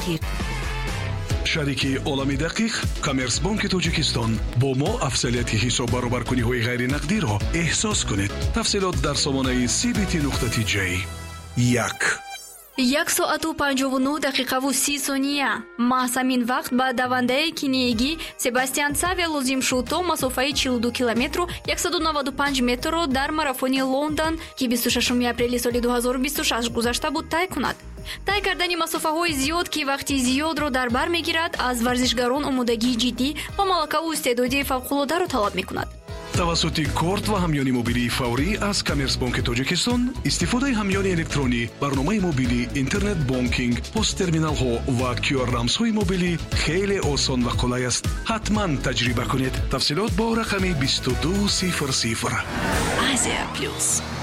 тағйир. шарики олами дақиқ Коммерсбанки Тоҷикистон бо мо афзалияти ҳисоб баробаркуниҳои ғайринақдиро эҳсос кунед. тафсилот дар сомонаи cbt.j. 1 соату 59 дақиқаву 30 сония. маҳз ҳамин вақт ба давандаи киниягӣ Себастьян Савия лозим шуд то масофаи 42 километру 195 метрро дар марафони Лондон, ки 26 апрели соли 2026 гузашта буд, тай кунад. тай кардани масофаҳои зиёд, ки вақти зиёдро дар бар мегирад, аз варзишгарон омодагии ҷиддӣ ва малакаву истеъдоди фавқулодаро талаб мекунад. тавассути корт ва ҳамёни мобилии фаврӣ аз Коммерсбанки Тоҷикистон, истифодаи ҳамёни электронӣ, барномаи мобилӣ, интернет бонкинг, посттерминалҳо ва QR-рамзҳои мобилӣ хеле осон ва қулай аст. ҳатман таҷриба кунед. тафсилот бо рақами 2200. Азия Плюс.